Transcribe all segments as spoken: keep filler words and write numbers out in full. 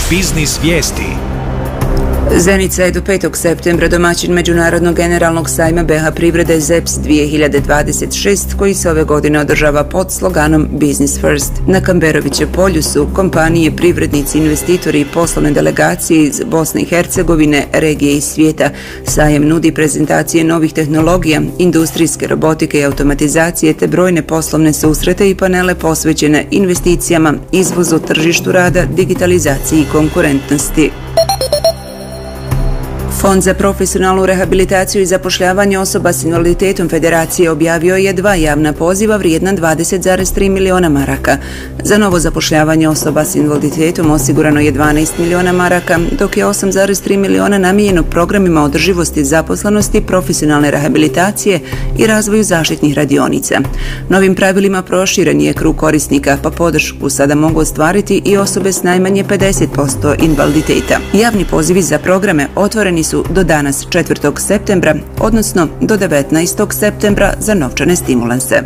Biznis vijesti. Zenica je do petog septembra domaćin Međunarodnog generalnog sajma B H privrede Z E P S dvije hiljade dvadeset šest, koji se ove godine održava pod sloganom Business First. Na Kamberovićev polju su kompanije, privrednici, investitori i poslovne delegacije iz Bosne i Hercegovine, regije i svijeta. Sajam nudi prezentacije novih tehnologija, industrijske robotike i automatizacije te brojne poslovne susrete i panele posvećene investicijama, izvozu, tržištu rada, digitalizaciji i konkurentnosti. Fond za profesionalnu rehabilitaciju i zapošljavanje osoba s invaliditetom Federacije objavio je dva javna poziva vrijedna dvadeset zarez tri miliona maraka. Za novo zapošljavanje osoba s invaliditetom osigurano je dvanaest miliona maraka, dok je osam zarez tri miliona namijenjeno programima održivosti zaposlenosti, profesionalne rehabilitacije i razvoju zaštitnih radionica. Novim pravilima proširen je krug korisnika, pa podršku sada mogu ostvariti i osobe s najmanje pedeset posto invaliditeta. Javni pozivi za programe otvoreni su do danas četvrtog septembra, odnosno do devetnaestog septembra za novčane stimulanse.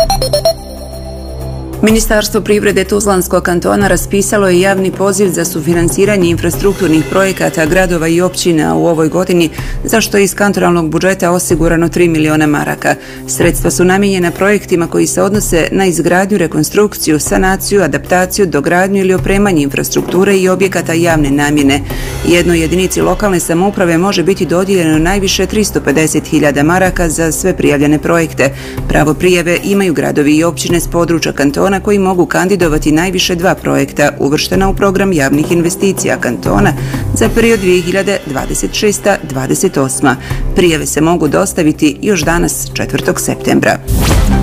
Ministarstvo privrede Tuzlanskog kantona raspisalo je javni poziv za sufinansiranje infrastrukturnih projekata gradova i općina u ovoj godini, za što je iz kantonalnog budžeta osigurano tri miliona maraka. Sredstva su namijenjena projektima koji se odnose na izgradnju, rekonstrukciju, sanaciju, adaptaciju, dogradnju ili opremanje infrastrukture i objekata javne namjene. Jednoj jedinici lokalne samouprave može biti dodijeljeno najviše tristo pedeset hiljada maraka za sve prijavljene projekte. Pravo prijave imaju gradovi i općine s područja kantona koji mogu kandidovati najviše dva projekta uvrštena u program javnih investicija kantona za period dvije hiljade dvadeset šesta do dvadeset osma. Prijave se mogu dostaviti još danas četvrtog septembra.